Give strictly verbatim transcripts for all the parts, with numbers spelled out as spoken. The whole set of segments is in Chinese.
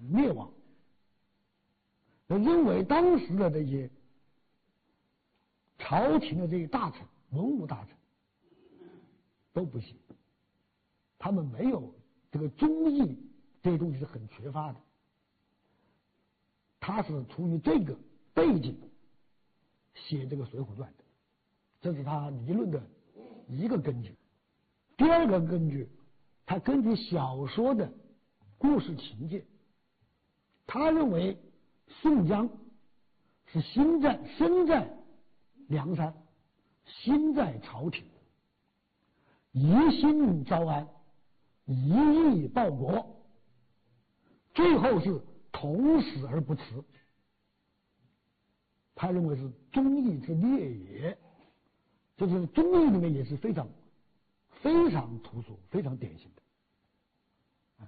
灭亡。认为当时的这些朝廷的这些大臣、文武大臣都不行，他们没有这个忠义这些东西是很缺乏的。他是出于这个背景写这个《水浒传》的，这是他理论的一个根据。第二个根据，他根据小说的故事情节，他认为宋江是心在身在梁山，心在朝廷，一心招安，一意报国，最后是同死而不辞。他认为是忠义之烈也，就是忠义里面也是非常非常突出、非常典型的。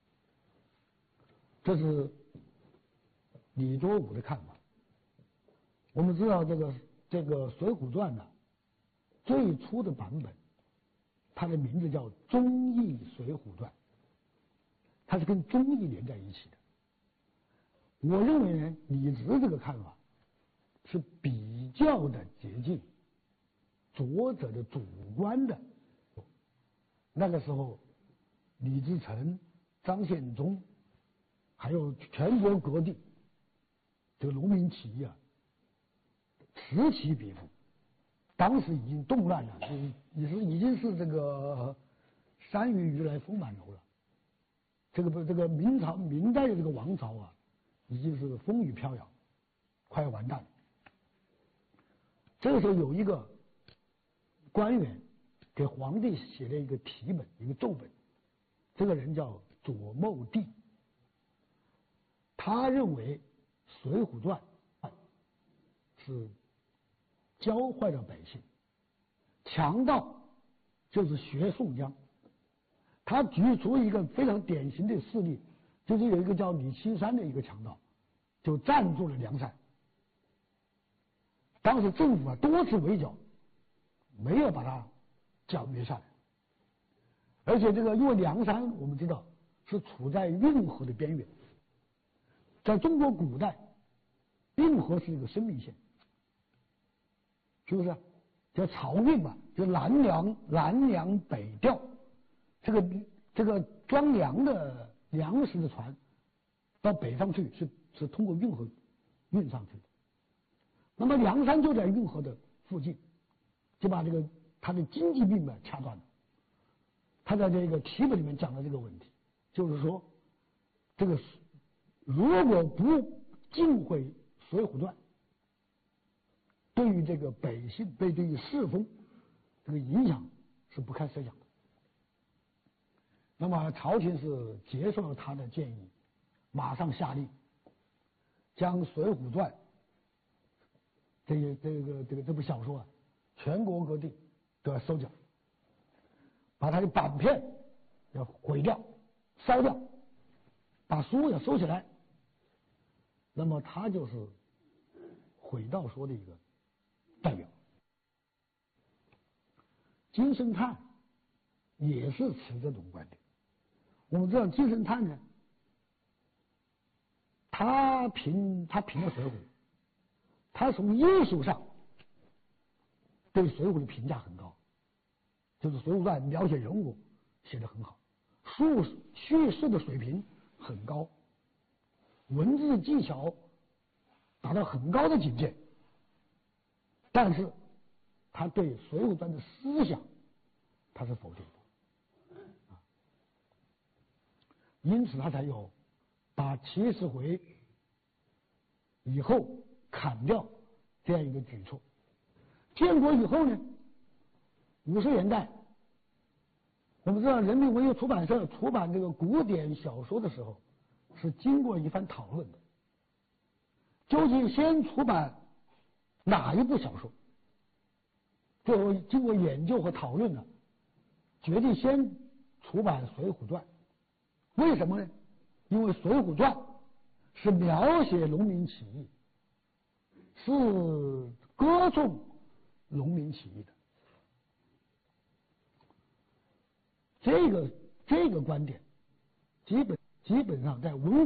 这是李作武的看法。我们知道这个这个《水浒传》呢，最初的版本，它的名字叫《忠义水浒传》，它是跟忠义连在一起的。我认为呢，李直这个看法是比较的接近作者的主观的。那个时候，李自成、张献忠，还有全国各地这个农民起义啊，此起彼伏，当时已经动乱了，也是已经是这个山雨欲来风满楼了。这个不，这个明朝明代的这个王朝啊，已经是风雨飘摇，快要完蛋了。这个时候有一个官员给皇帝写了一个题本，一个奏本，这个人叫左茂帝，他认为《水浒传》是教坏了百姓，强盗就是学宋江。他举出一个非常典型的事例，就是有一个叫李青山的一个强盗，就占住了梁山。当时政府啊多次围剿，没有把他剿灭下来。而且这个因为梁山我们知道是处在运河的边缘，在中国古代，运河是一个生命线，是不是？叫漕运嘛，就南粮南粮北调，这个这个装粮的粮食的船到北方去是是通过运河运上去的。那么梁山就在运河的附近，就把这个他的经济命脉掐断了。他在这个题本里面讲了这个问题，就是说，这个如果不禁毁《水浒传》，对于这个百姓，对对于世风，这个影响是不堪设想的。那么朝廷是接受了他的建议，马上下令将《水浒传》这个这个这个这部小说啊，全国各地都要收缴，把它的版片要毁掉、烧掉，把书要收起来。那么他就是毁道说的一个代表。金圣叹也是持这种观点。我们知道金圣叹呢，他评他评了《水浒》，他从艺术上对《水浒》的评价很高，就是《水浒传》描写人物写得很好，叙叙事的水平很高，文字技巧达到很高的境界。但是他对《水浒传》的思想他是否定的，啊，因此他才有把七十回以后砍掉这样一个举措。建国以后呢，五十年代，我们知道人民文学出版社出版这个古典小说的时候，是经过一番讨论的。究竟先出版哪一部小说？最后经过研究和讨论呢，决定先出版《水浒传》。为什么呢？因为《水浒传》是描写农民起义，是歌颂农民起义的。这个这个观点，基本基本上在文